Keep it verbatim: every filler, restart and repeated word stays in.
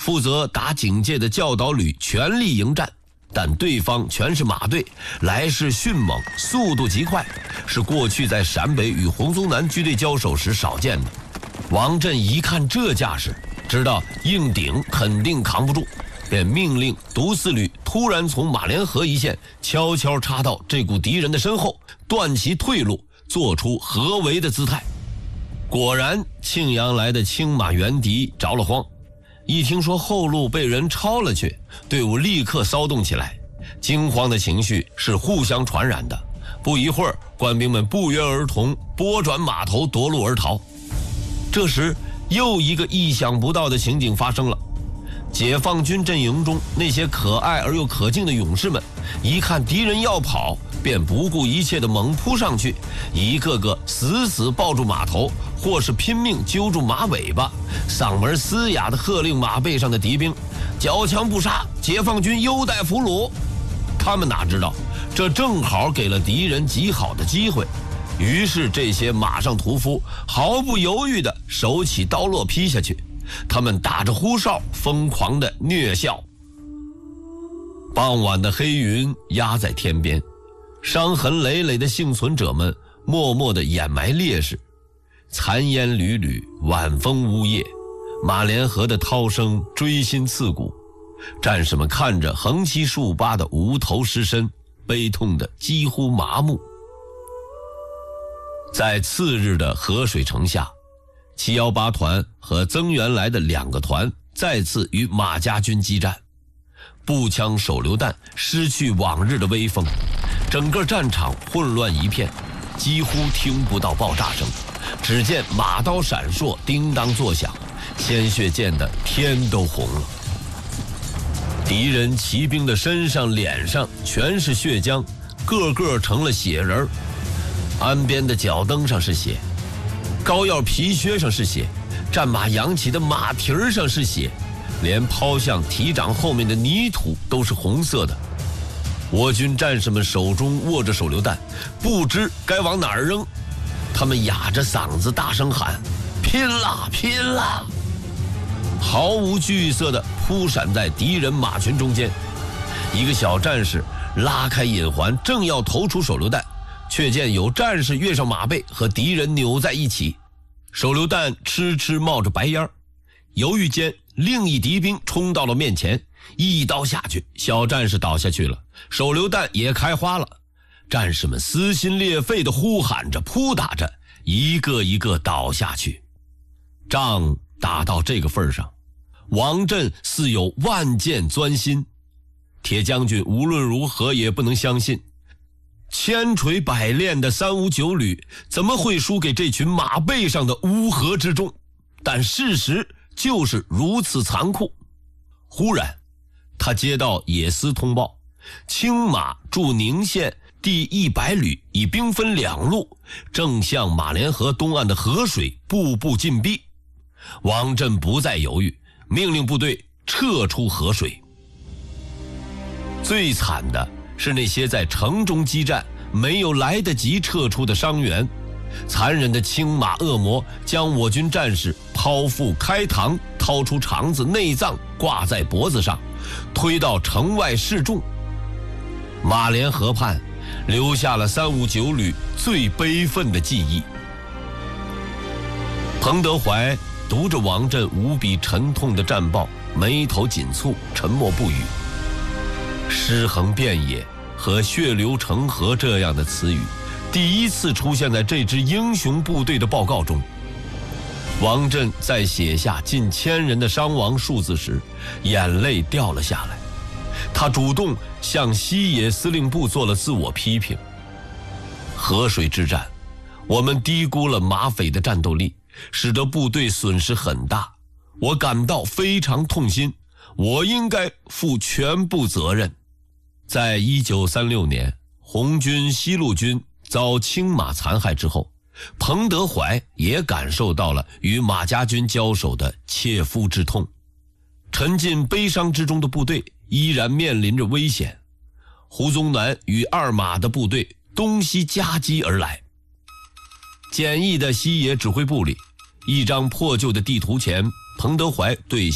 负责打警戒的教导旅全力迎战，但对方全是马队，来势迅猛，速度极快，是过去在陕北与红松南军队交手时少见的。王震一看这架势，知道硬顶肯定扛不住，便命令独四旅突然从马连河一线悄悄插到这股敌人的身后，断其退路，做出合围的姿态。果然，庆阳来的青马援敌着了慌，一听说后路被人抄了去，队伍立刻骚动起来，惊慌的情绪是互相传染的。不一会儿，官兵们不约而同拨转马头夺路而逃。这时，又一个意想不到的情景发生了。解放军阵营中那些可爱而又可敬的勇士们，一看敌人要跑，便不顾一切地猛扑上去，一个个死死抱住马头，或是拼命揪住马尾巴，嗓门嘶哑地喝令马背上的敌兵：缴枪不杀，解放军优待俘虏。他们哪知道，这正好给了敌人极好的机会。于是这些马上屠夫毫不犹豫地手起刀落劈下去，他们打着呼哨，疯狂地虐笑。傍晚的黑云压在天边，伤痕累累的幸存者们默默地掩埋烈士，残烟缕缕，晚风呜咽，马连河的涛声锥心刺骨。战士们看着横七竖八的无头尸身，悲痛得几乎麻木。在次日的河水城下，七一八团和增援来的两个团再次与马家军激战，步枪手榴弹失去往日的威风，整个战场混乱一片，几乎听不到爆炸声，只见马刀闪烁，叮当作响，鲜血溅得天都红了。敌人骑兵的身上脸上全是血浆，个个成了血人儿。鞍边的脚蹬上是血，高腰皮靴上是血，战马扬起的马蹄儿上是血，连抛向蹄掌后面的泥土都是红色的。我军战士们手中握着手榴弹，不知该往哪儿扔，他们哑着嗓子大声喊：拼了拼了！毫无惧色地扑闪在敌人马群中间。一个小战士拉开引环，正要投出手榴弹，却见有战士跃上马背，和敌人扭在一起，手榴弹痴痴冒着白烟。犹豫间，另一敌兵冲到了面前，一刀下去，小战士倒下去了，手榴弹也开花了。战士们撕心裂肺地呼喊着，扑打着，一个一个倒下去。仗打到这个份上，王震似有万箭钻心。铁将军无论如何也不能相信，千锤百炼的三五九旅怎么会输给这群马背上的乌合之众？但事实就是如此残酷。忽然，他接到野司通报，青马驻宁县第一百旅已兵分两路，正向马连河东岸的河水步步进逼。王震不再犹豫，命令部队撤出河水。最惨的是那些在城中激战没有来得及撤出的伤员，残忍的青马恶魔将我军战士剖腹开膛，掏出肠子内脏挂在脖子上，推到城外示众。马连河畔留下了三五九旅最悲愤的记忆。彭德怀读着王震无比沉痛的战报，眉头紧蹙，沉默不语。尸横遍野和血流成河这样的词语第一次出现在这支英雄部队的报告中。王震在写下近千人的伤亡数字时，眼泪掉了下来。他主动向西野司令部做了自我批评。河水之战，我们低估了马匪的战斗力，使得部队损失很大，我感到非常痛心，我应该负全部责任。在一九三六年，红军西路军遭青马残害之后，彭德怀也感受到了与马家军交手的切肤之痛。沉浸悲伤之中的部队依然面临着危险。胡宗南与二马的部队东西夹击而来。简易的西野指挥部里，一张破旧的地图前，彭德怀对